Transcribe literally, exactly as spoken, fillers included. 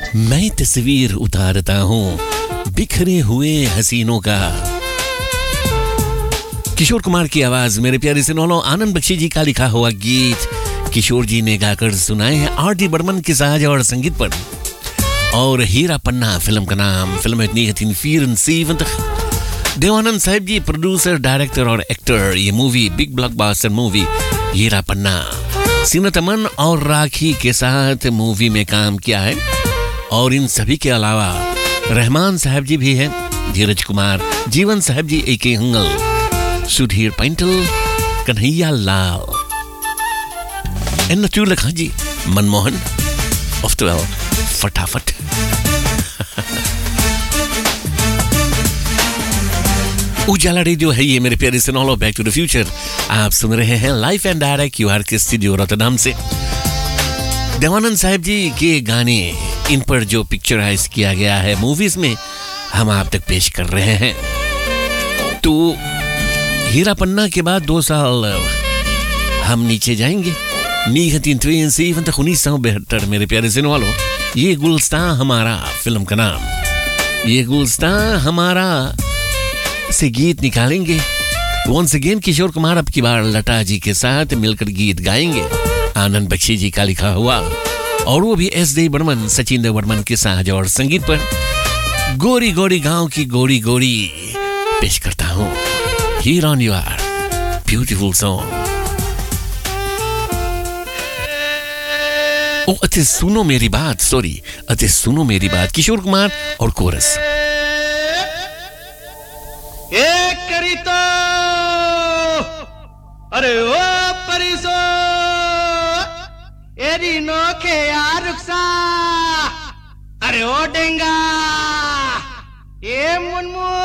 मैं तस्वीर उतारता हूँ बिखरे हुए हसीनों का। किशोर कुमार की आवाज, मेरे प्यारे सुनोलो, आनंद बख्शी जी का लिखा हुआ गीत किशोर जी ने गाकर सुनाए हैं आर डी बर्मन के साज और संगीत पर। और हीरा पन्ना फिल्म का नाम। फिल्म देवानंद साहब जी प्रोड्यूसर, डायरेक्टर और एक्टर। ये मूवी बिग ब्लॉकबस्टर मूवी हीरा पन्ना। सीनत अमन और राखी के साथ मूवी में काम किया है। और इन सभी के अलावा रहमान साहब जी भी हैं, धीरज कुमार, जीवन साहब जी ए के हंगल, सुधीर पैंटल, कन्हैया लाल, एंड natuurlijk हाँ जी मनमोहन, oftewel फटाफट। उजाला रेडियो है ये मेरे प्यारे सुनोलो, बैक टू द फ्यूचर आप सुन रहे हैं लाइव एंड डायरेक्ट क्यूआर के स्टूडियो रोटरडम से। देवानंद साहब जी के गाने, इन पर जो पिक्चराइज किया गया है मूवीज में, हम आप तक पेश कर रहे हैं। तो हीरा पन्ना के बाद दो साल हम नीचे जाएंगे, उन्नीस सौ बहत्तर मेरे प्यारे सुनने वालों। ये गुलस्तां हमारा फिल्म का नाम। ये गुलस्तां हमारा से गीत निकालेंगे। वंस अगेन किशोर कुमार अब की बार लता जी के साथ मिलकर गीत गाएंगे, आनंद बख्शी जी का लिखा हुआ, और वो भी एस डी बर्मन, सचिन देव बर्मन के साथ और संगीत पर। गोरी गोरी गांव की गोरी गोरी पेश करता हूँ, here on your beautiful song. ओ अति सुनो मेरी बात, सॉरी अति सुनो मेरी बात, किशोर कुमार और कोरस। एक करी तो अरे ओ परिसो एरी नोखे यार रुखसा, अरे ओ डेंगा ए मुनमु